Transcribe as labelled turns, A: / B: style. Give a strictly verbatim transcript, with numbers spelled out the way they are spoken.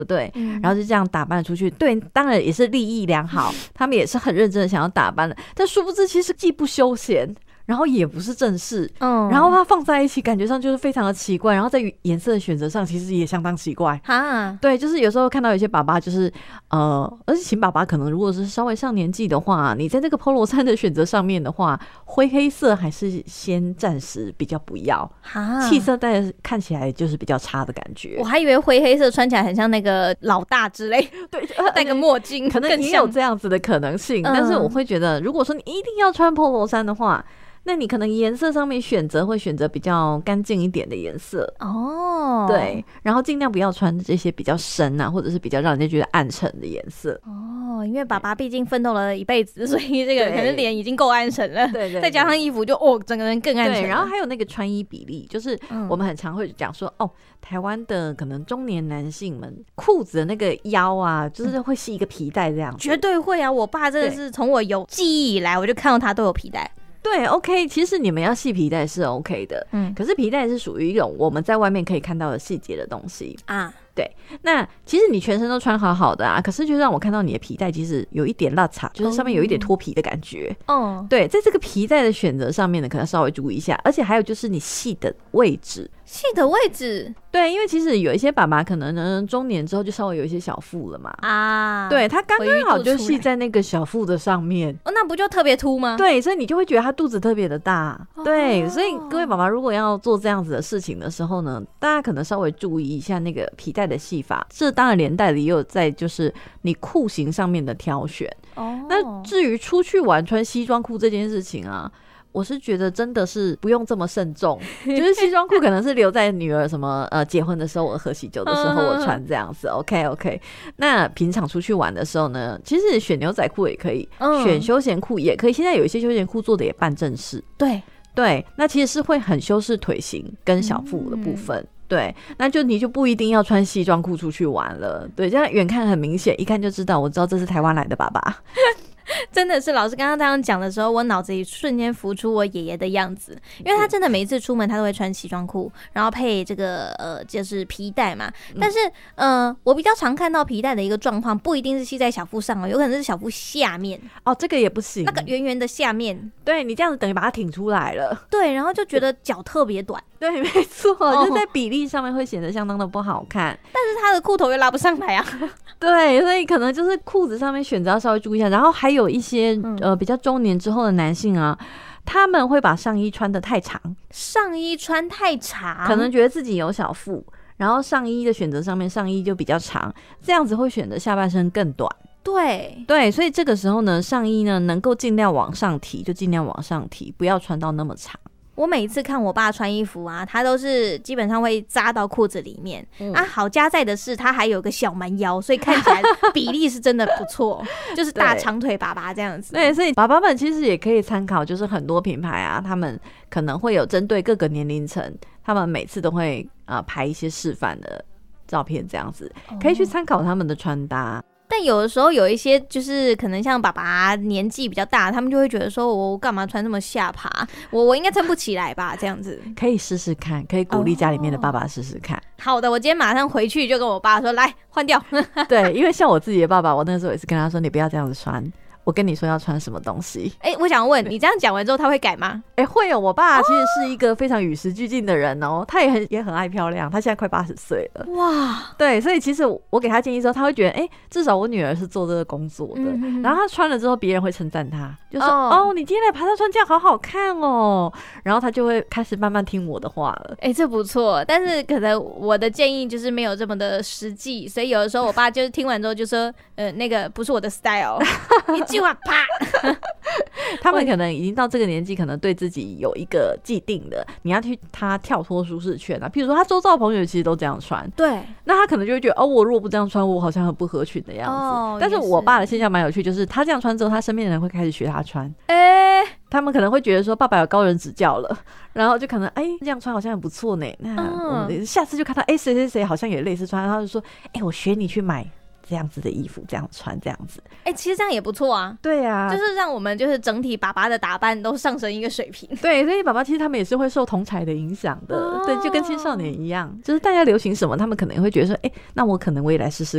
A: 对、嗯、然后就这样打扮出去，对，当然也是立意良好，他们也是很认真的想要打扮的，但殊不知其实既不休闲，然后也不是正式，嗯，然后它放在一起感觉上就是非常的奇怪，然后在颜色的选择上其实也相当奇怪哈。对，就是有时候看到有些爸爸就是呃，而且请爸爸可能如果是稍微上年纪的话，你在这个 polo 衫的选择上面的话，灰黑色还是先暂时比较不要哈，气色带看起来就是比较差的感觉。
B: 我还以为灰黑色穿起来很像那个老大之类，对，戴个墨镜，
A: 可能也有这样子的可能性、嗯、但是我会觉得如果说你一定要穿 polo 衫的话，那你可能颜色上面选择会选择比较干净一点的颜色哦，对，然后尽量不要穿这些比较深啊，或者是比较让人家觉得暗沉的颜色
B: 哦，因为爸爸毕竟奋斗了一辈子，所以这个可能脸已经够暗沉了，对 对, 对，再加上衣服就哦，整个人更暗沉。
A: 对，然后还有那个穿衣比例，就是我们很常会讲说、嗯、哦，台湾的可能中年男性们裤子的那个腰啊，就是会系一个皮带这样子、嗯、
B: 绝对会啊，我爸真的是从我有记忆以来我就看到他都有皮带。
A: 对 ，OK， 其实你们要系皮带是 OK 的，嗯，可是皮带是属于一种我们在外面可以看到的细节的东西啊。对，那其实你全身都穿好好的啊，可是就让我看到你的皮带其实有一点落差，就是上面有一点脱皮的感觉。哦，对，在这个皮带的选择上面呢，可能稍微注意一下，而且还有就是你系的位置。
B: 系的位置，
A: 对，因为其实有一些爸爸可能呢中年之后就稍微有一些小腹了嘛，啊，对，他刚刚好就系在那个小腹的上面，
B: 哦，那不就特别凸吗？
A: 对，所以你就会觉得他肚子特别的大，哦、对，所以各位爸爸如果要做这样子的事情的时候呢，大家可能稍微注意一下那个皮带的系法，这当然连带的也有在就是你裤型上面的挑选。哦，那至于出去玩穿西装裤这件事情啊，我是觉得真的是不用这么慎重，就是西装裤可能是留在女儿什么呃结婚的时候，我喝喜酒的时候我穿这样子 OK OK。 那平常出去玩的时候呢，其实选牛仔裤也可以、嗯、选休闲裤也可以，现在有一些休闲裤做的也半正式，
B: 对
A: 对，那其实是会很修饰腿型跟小腹的部分、嗯，对，那就你就不一定要穿西装裤出去玩了，对，这样远看很明显，一看就知道，我知道这是台湾来的爸爸。
B: 真的是老师刚刚这样讲的时候，我脑子里瞬间浮出我爷爷的样子，因为他真的每一次出门他都会穿西装裤，然后配这个呃就是皮带嘛。但是呃我比较常看到皮带的一个状况，不一定是系在小腹上哦，有可能是小腹下面
A: 哦，这个也不行，
B: 那个圆圆的下面，
A: 对，你这样子等于把它挺出来了，
B: 对，然后就觉得脚特别短，
A: 对，没错，哦、就是在比例上面会显得相当的不好看，
B: 但是他的裤头又拉不上来啊。
A: 对，所以可能就是裤子上面选择要稍微注意一下，然后还有一些、嗯、呃比较中年之后的男性啊，他们会把上衣穿得太长，
B: 上衣穿太长，
A: 可能觉得自己有小腹，然后上衣的选择上面上衣就比较长，这样子会显得下半身更短。
B: 对
A: 对，所以这个时候呢，上衣呢能够尽量往上提就尽量往上提，不要穿到那么长。
B: 我每一次看我爸穿衣服啊，他都是基本上会扎到裤子里面、嗯、啊。好加在的是他还有个小蛮腰，所以看起来比例是真的不错，就是大长腿爸爸这样子。
A: 对，所以爸爸们其实也可以参考，就是很多品牌啊，他们可能会有针对各个年龄层，他们每次都会呃拍一些示范的照片，这样子可以去参考他们的穿搭。
B: 但有的时候有一些就是可能像爸爸年纪比较大，他们就会觉得说我干嘛穿这么下爬，我我应该撑不起来吧，这样子
A: 可以试试看，可以鼓励家里面的爸爸试试看、哦、
B: 好的，我今天马上回去就跟我爸说来换掉。
A: 对，因为像我自己的爸爸，我那时候也是跟他说你不要这样子穿，我跟你说要穿什么东西。
B: 哎、欸，我想问你这样讲完之后他会改吗？
A: 哎、欸，会有。我爸其实是一个非常与时俱进的人哦，他也很也很爱漂亮，他现在快八十岁了。哇，对，所以其实我给他建议之后，他会觉得哎、欸，至少我女儿是做这个工作的、嗯、然后他穿了之后别人会称赞他，就说 哦, 哦你今天来爬山穿这样好好看哦，然后他就会开始慢慢听我的话了。
B: 哎、欸，这不错，但是可能我的建议就是没有这么的实际，所以有的时候我爸就是听完之后就说呃那个不是我的 style 一句话啪。
A: 他们可能已经到这个年纪，可能对自己有一个既定的，你要去他跳脱舒适圈啊。譬如说他周遭的朋友其实都这样穿，对，那他可能就会觉得哦，我如果不这样穿，我好像很不合群的样子。哦、但是我爸的现象蛮有趣，就是他这样穿之后，他身边的人会开始学他穿。哎、欸，他们可能会觉得说爸爸有高人指教了，然后就可能哎、欸、这样穿好像很不错呢。那我们下次就看到哎谁谁谁好像也类似穿，他就说哎、欸、我学你去买。这样子的衣服这样穿这样子，
B: 哎、欸，其实这样也不错啊。
A: 对啊，
B: 就是让我们就是整体爸爸的打扮都上升一个水平。
A: 对，所以爸爸其实他们也是会受同侪的影响的、哦、对，就跟青少年一样，就是大家流行什么他们可能会觉得说哎、欸，那我可能我也来试试